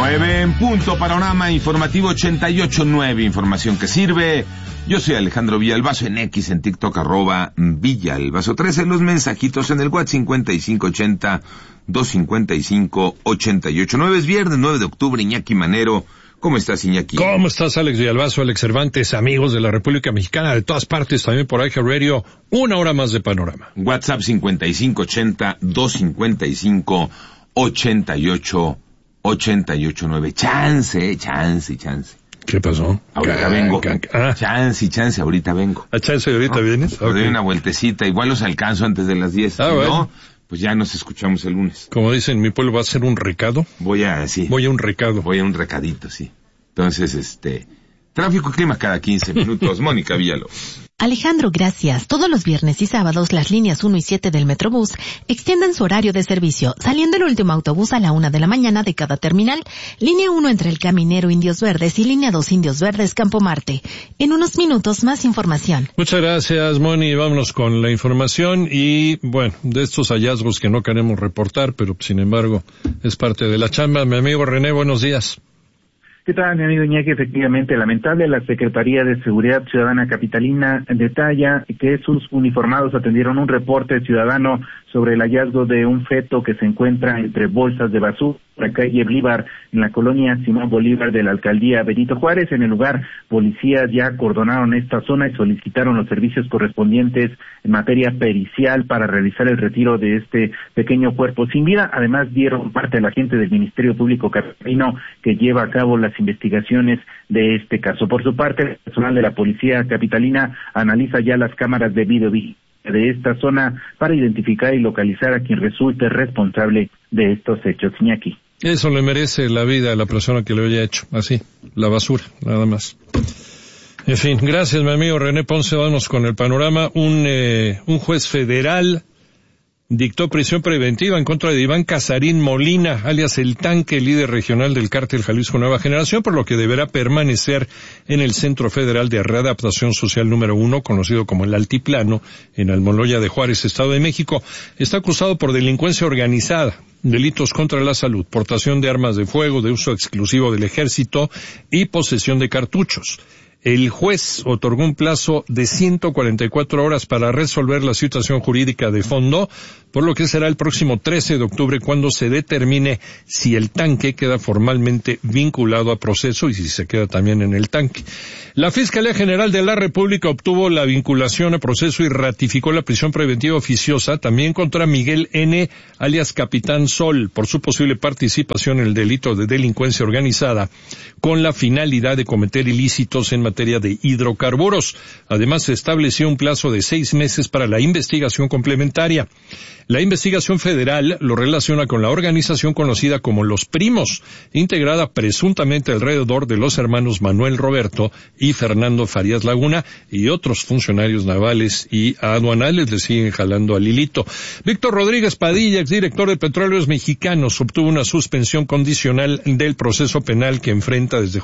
9 en punto, panorama informativo 88.9, información que sirve. Yo soy Alejandro Villalbazo, en X, en TikTok, @Villalbazo13, los mensajitos en el WhatsApp 5580-255-889. Es viernes 9 de octubre, Iñaki Manero. ¿Cómo estás, Iñaki? ¿Cómo estás, Alex Villalbazo, Alex Cervantes, amigos de la República Mexicana, de todas partes, también por iHeart Radio, una hora más de panorama? WhatsApp 5580-255-8889. Chance. ¿Qué pasó? Ahorita vengo. Chance, ahorita vengo. ¿A chance ahorita vienes? Okay. Doy una vueltecita, igual los alcanzo antes de las 10. Bueno. No, pues ya nos escuchamos el lunes. Como dicen, mi pueblo va a ser un recado. Voy a un recadito, sí. Entonces, tráfico y clima cada 15 minutos. Mónica Villalobos. Alejandro, gracias. Todos los viernes y sábados las líneas 1 y 7 del Metrobús extienden su horario de servicio, saliendo el último autobús a la 1 de la mañana de cada terminal. Línea 1 entre el Caminero Indios Verdes y línea 2 Indios Verdes Campo Marte. En unos minutos más información. Muchas gracias, Moni. Vámonos con la información y, bueno, de estos hallazgos que no queremos reportar, pero sin embargo es parte de la chamba. Mi amigo René, buenos días. ¿Qué tal, mi amigo Iñaki? Efectivamente, lamentable, la Secretaría de Seguridad Ciudadana Capitalina detalla que sus uniformados atendieron un reporte ciudadano sobre el hallazgo de un feto que se encuentra entre bolsas de basura en la calle Bolívar, en la colonia Simón Bolívar de la alcaldía Benito Juárez. En el lugar, policías ya acordonaron esta zona y solicitaron los servicios correspondientes en materia pericial para realizar el retiro de este pequeño cuerpo sin vida. Además, dieron parte a la gente del Ministerio Público Capitalino que lleva a cabo las investigaciones de este caso. Por su parte, el personal de la Policía Capitalina analiza ya las cámaras de videovigilancia de esta zona para identificar y localizar a quien resulte responsable de estos hechos. Iñaki. Eso le merece la vida a la persona que lo haya hecho. Así, la basura, nada más. En fin, gracias, mi amigo René Ponce. Vamos con el panorama. Un juez federal dictó prisión preventiva en contra de Iván Casarín Molina, alias El Tanque, líder regional del cártel Jalisco Nueva Generación, por lo que deberá permanecer en el Centro Federal de Readaptación Social número 1, conocido como el Altiplano, en Almoloya de Juárez, Estado de México. Está acusado por delincuencia organizada, delitos contra la salud, portación de armas de fuego de uso exclusivo del ejército y posesión de cartuchos. El juez otorgó un plazo de 144 horas para resolver la situación jurídica de fondo, por lo que será el próximo 13 de octubre cuando se determine si el tanque queda formalmente vinculado a proceso y si se queda también en el tanque. La Fiscalía General de la República obtuvo la vinculación a proceso y ratificó la prisión preventiva oficiosa también contra Miguel N., alias Capitán Sol, por su posible participación en el delito de delincuencia organizada con la finalidad de cometer ilícitos en materia de hidrocarburos. Además, se estableció un plazo de 6 meses para la investigación complementaria. La investigación federal lo relaciona con la organización conocida como Los Primos, integrada presuntamente alrededor de los hermanos Manuel Roberto y Fernando Farías Laguna, y otros funcionarios navales y aduanales le siguen jalando al hilito. Víctor Rodríguez Padilla, exdirector de Petróleos Mexicanos, obtuvo una suspensión condicional del proceso penal que enfrenta desde